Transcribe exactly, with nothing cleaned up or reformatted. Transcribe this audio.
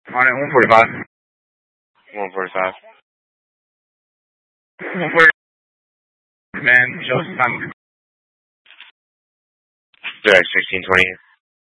On it, one forty-five. one forty-five. one forty. Man, show some time. Direct sixteen twenty.